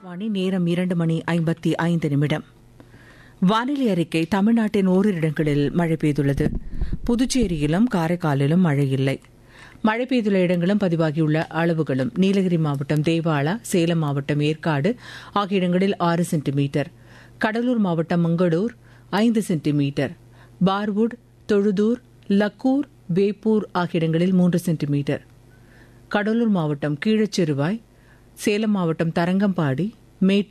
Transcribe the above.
வாணி நேரம் 2:55. வானிலை அறிக்கை. தமிழ்நாட்டின் ஓரிரு இடங்களில் மழை பெய்துள்ளது. புதுச்சேரியிலும் காரைக்காலிலும் மழை இல்லை. மழை பெய்துள்ள இடங்களும் பதிவாகியுள்ள அளவுகளும்: நீலகிரி மாவட்டம் தேவாலா, சேலம் மாவட்டம் ஏற்காடு ஆகிய இடங்களில் 6 சென்டிமீட்டர், கடலூர் மாவட்டம் மங்களூர் 5 சென்டிமீட்டர், பார்வுட், தொழுதூர், லக்கூர், வேப்பூர் ஆகிய இடங்களில் 3 சென்டிமீட்டர், கடலூர் மாவட்டம் கீழச்சிறுவாய், சேலம் மாவட்டம் தரங்கம்பாடி, மேட்டூர்,